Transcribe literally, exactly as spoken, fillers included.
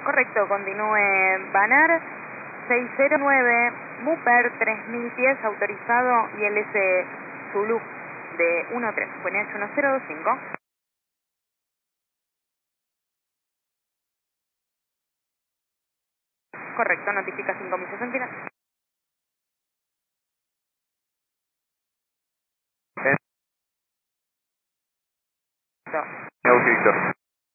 Correcto, continúe Banar seis cero nueve, Muper tres mil pies, autorizado, y L S Zulu de uno tres, P N H uno cero dos cinco. Correcto, notifica cinco millas en final. Eh, Correcto. Víctor.